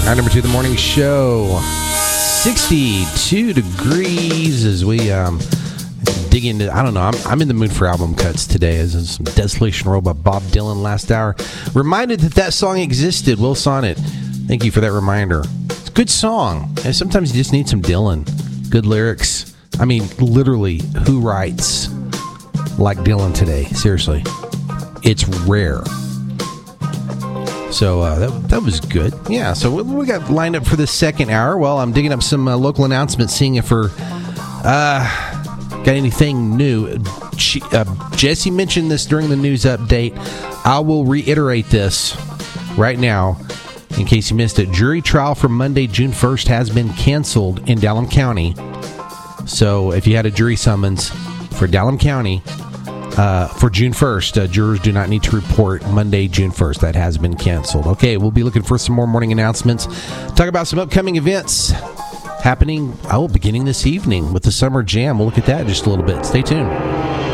Hour number 2 of the morning show. 62 degrees as we dig into, I don't know, I'm in the mood for album cuts today. As some Desolation Row by Bob Dylan last hour. Reminded that song existed. Will Sonnet, thank you for that reminder. It's a good song. And sometimes you just need some Dylan. Good lyrics. I mean, literally, who writes like Dylan today? Seriously. It's rare. So that was good. Yeah, so we got lined up for the second hour. Well, I'm digging up some local announcements, seeing if we're got anything new. Jesse mentioned this during the news update. I will reiterate this right now in case you missed it. Jury trial for Monday, June 1st has been canceled in Dallam County. So if you had a jury summons for Dallam County, for June 1st, jurors do not need to report Monday, June 1st. That has been canceled. Okay, we'll be looking for some more morning announcements. Talk about some upcoming events happening, beginning this evening with the Summer Jam. We'll look at that in just a little bit. Stay tuned.